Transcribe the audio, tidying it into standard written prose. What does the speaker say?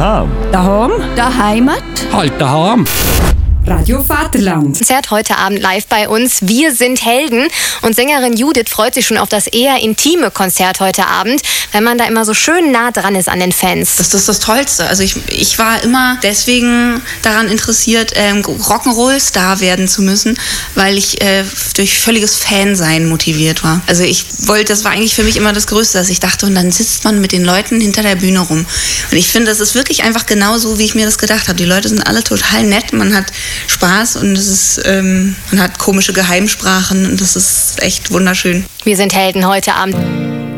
daheim. Daheim? Heimat? Halt daheim. Radio Vaterland. Konzert heute Abend live bei uns. Wir sind Helden. Und Sängerin Judith freut sich schon auf das eher intime Konzert heute Abend, weil man da immer so schön nah dran ist an den Fans. Das ist das Tollste. Also ich war immer deswegen daran interessiert, Rock'n'Roll-Star werden zu müssen, weil ich durch völliges Fansein motiviert war. Also das war eigentlich für mich immer das Größte, dass ich dachte, und dann sitzt man mit den Leuten hinter der Bühne rum. Und ich finde, das ist wirklich einfach genauso, wie ich mir das gedacht habe. Die Leute sind alle total nett, man hat Spaß und man hat komische Geheimsprachen und das ist echt wunderschön. Wir sind Helden heute Abend.